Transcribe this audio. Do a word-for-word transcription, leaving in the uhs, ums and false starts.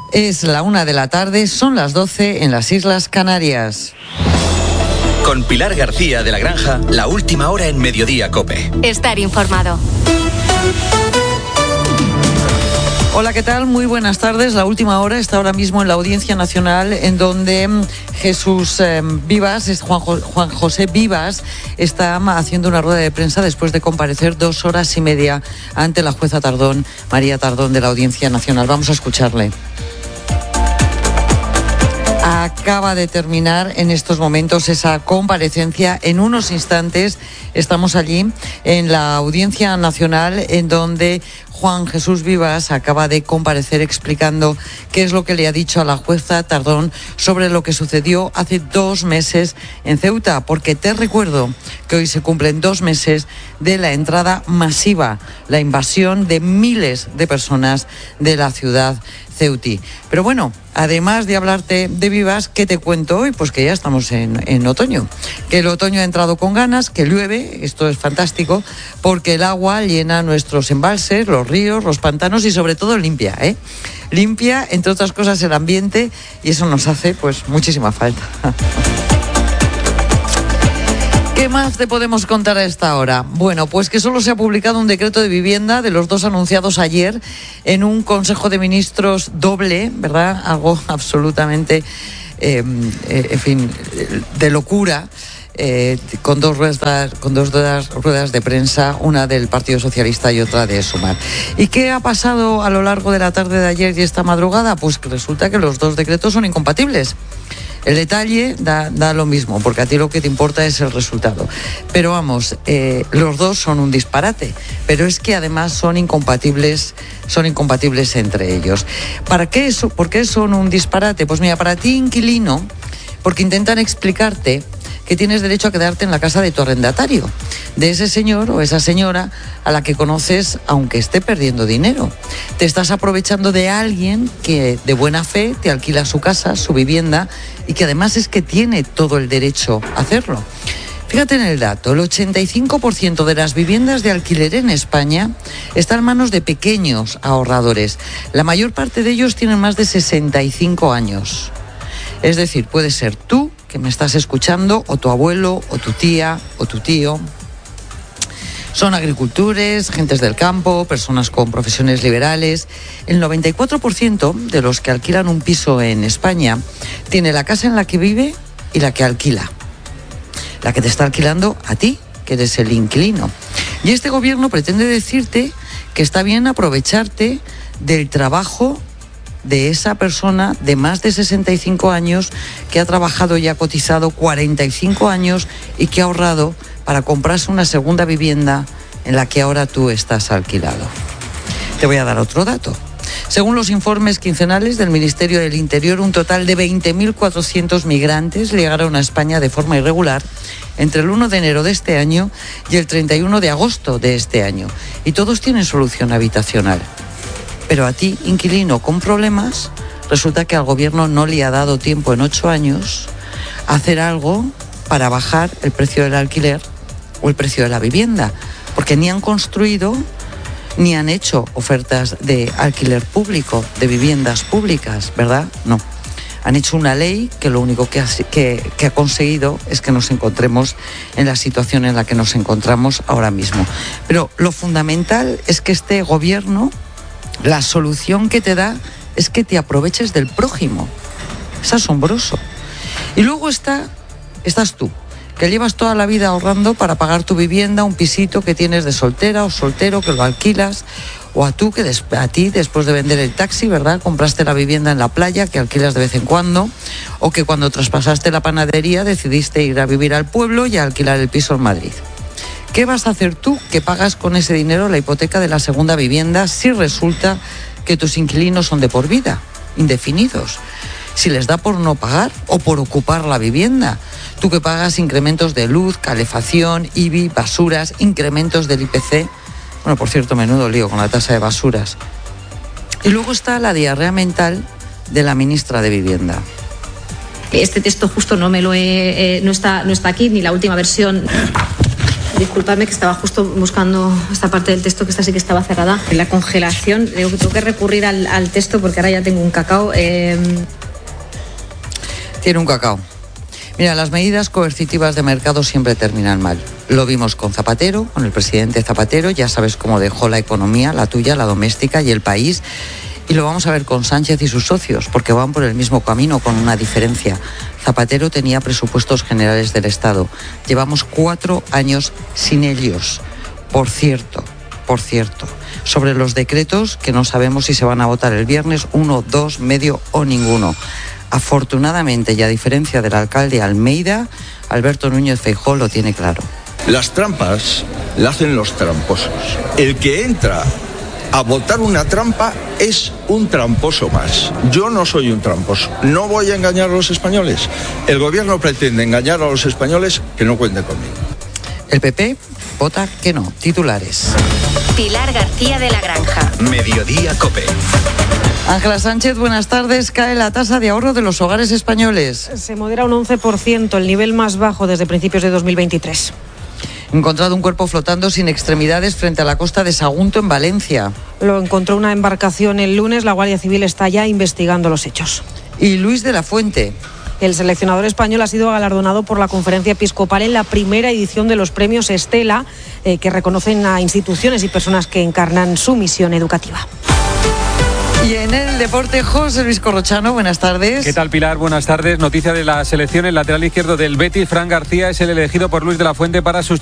Es la una de la tarde, son las doce en las Islas Canarias. Con Pilar García de la Granja, la última hora en Mediodía COPE. Estar informado. Hola, ¿qué tal? Muy buenas tardes. La última hora está ahora mismo en la Audiencia Nacional, en donde Jesús eh, Vivas, es Juan, Juan José Vivas, está haciendo una rueda de prensa después de comparecer dos horas y media ante la jueza Tardón, María Tardón, de la Audiencia Nacional. Vamos a escucharle. Acaba de terminar en estos momentos esa comparecencia. En unos instantes estamos allí en la Audiencia Nacional, en donde Juan Jesús Vivas acaba de comparecer explicando qué es lo que le ha dicho a la jueza Tardón sobre lo que sucedió hace dos meses en Ceuta, porque te recuerdo que hoy se cumplen dos meses de la entrada masiva, la invasión de miles de personas de la ciudad ceutí. Pero bueno, además de hablarte de Vivas, ¿qué te cuento hoy? Pues que ya estamos en, en otoño, que el otoño ha entrado con ganas, que llueve, esto es fantástico, porque el agua llena nuestros embalses, los ríos, los pantanos y sobre todo limpia, ¿eh? Limpia, entre otras cosas, el ambiente, y eso nos hace pues muchísima falta. ¿Qué más te podemos contar a esta hora? Bueno, pues que solo se ha publicado un decreto de vivienda de los dos anunciados ayer en un Consejo de Ministros doble, ¿verdad? Algo absolutamente, eh, eh, en fin, de locura. Eh, con dos ruedas, con dos ruedas, ruedas de prensa, una del Partido Socialista y otra de Sumar. ¿Y qué ha pasado a lo largo de la tarde de ayer y esta madrugada? Pues que resulta que los dos decretos son incompatibles. El detalle da, da lo mismo, porque a ti lo que te importa es el resultado. Pero vamos, eh, los dos son un disparate, pero es que además son incompatibles, son incompatibles entre ellos. ¿Para qué eso? ¿Por qué son un disparate? Pues mira, para ti, inquilino, porque intentan explicarte que tienes derecho a quedarte en la casa de tu arrendatario, de ese señor o esa señora a la que conoces aunque esté perdiendo dinero. Te estás aprovechando de alguien que de buena fe te alquila su casa, su vivienda, y que además es que tiene todo el derecho a hacerlo. Fíjate en el dato, el ochenta y cinco por ciento de las viviendas de alquiler en España están en manos de pequeños ahorradores. La mayor parte de ellos tienen más de sesenta y cinco años. Es decir, puede ser tú, que me estás escuchando, o tu abuelo, o tu tía, o tu tío. Son agricultores, gentes del campo, personas con profesiones liberales. El noventa y cuatro por ciento de los que alquilan un piso en España tiene la casa en la que vive y la que alquila. La que te está alquilando a ti, que eres el inquilino. Y este gobierno pretende decirte que está bien aprovecharte del trabajo de esa persona de más de sesenta y cinco años que ha trabajado y ha cotizado cuarenta y cinco años y que ha ahorrado para comprarse una segunda vivienda en la que ahora tú estás alquilado. Te voy a dar otro dato. Según los informes quincenales del Ministerio del Interior, un total de veinte mil cuatrocientos migrantes llegaron a España de forma irregular entre el uno de enero de este año y el treinta y uno de agosto de este año. Y todos tienen solución habitacional. Pero a ti, inquilino con problemas, resulta que al gobierno no le ha dado tiempo en ocho años a hacer algo para bajar el precio del alquiler o el precio de la vivienda, porque ni han construido ni han hecho ofertas de alquiler público, de viviendas públicas, ¿verdad? No. Han hecho una ley que lo único que ha, que, que ha conseguido es que nos encontremos en la situación en la que nos encontramos ahora mismo. Pero lo fundamental es que este gobierno, la solución que te da es que te aproveches del prójimo. Es asombroso. Y luego está, estás tú, que llevas toda la vida ahorrando para pagar tu vivienda, un pisito que tienes de soltera o soltero que lo alquilas, o a tú que des, a ti después de vender el taxi, ¿verdad? Compraste la vivienda en la playa que alquilas de vez en cuando, o que cuando traspasaste la panadería decidiste ir a vivir al pueblo y a alquilar el piso en Madrid. ¿Qué vas a hacer tú que pagas con ese dinero la hipoteca de la segunda vivienda si resulta que tus inquilinos son de por vida, indefinidos? Si les da por no pagar o por ocupar la vivienda. Tú que pagas incrementos de luz, calefacción, I B I, basuras, incrementos del I P C. Bueno, por cierto, menudo lío con la tasa de basuras. Y luego está la diarrea mental de la ministra de Vivienda. Este texto justo no me lo he, eh, no está, no está aquí, ni la última versión. Disculpadme que estaba justo buscando esta parte del texto, que esta sí que estaba cerrada. La congelación, digo que tengo que recurrir al, al texto porque ahora ya tengo un cacao. Eh... Tiene un cacao. Mira, las medidas coercitivas de mercado siempre terminan mal. Lo vimos con Zapatero, con el presidente Zapatero, ya sabes cómo dejó la economía, la tuya, la doméstica y el país. Y lo vamos a ver con Sánchez y sus socios, porque van por el mismo camino, con una diferencia. Zapatero tenía presupuestos generales del Estado. Llevamos cuatro años sin ellos. Por cierto, por cierto, sobre los decretos que no sabemos si se van a votar el viernes, uno, dos, medio o ninguno. Afortunadamente, y a diferencia del alcalde Almeida, Alberto Núñez Feijóo lo tiene claro. Las trampas las hacen los tramposos. El que entra a votar una trampa es un tramposo más. Yo no soy un tramposo. No voy a engañar a los españoles. El gobierno pretende engañar a los españoles, que no cuente conmigo. El P P vota que no. Titulares. Pilar García de la Granja. Mediodía COPE. Ángela Sánchez, buenas tardes. Cae la tasa de ahorro de los hogares españoles. Se modera un once por ciento, el nivel más bajo desde principios de dos mil veintitrés. Encontrado un cuerpo flotando sin extremidades frente a la costa de Sagunto, en Valencia. Lo encontró una embarcación el lunes. La Guardia Civil está ya investigando los hechos. Y Luis de la Fuente. El seleccionador español ha sido galardonado por la Conferencia Episcopal en la primera edición de los premios Estela, eh, que reconocen a instituciones y personas que encarnan su misión educativa. Y en el deporte, José Luis Corrochano, buenas tardes. ¿Qué tal, Pilar? Buenas tardes. Noticia de la selección, el lateral izquierdo del Betis, Fran García, es el elegido por Luis de la Fuente para sustituir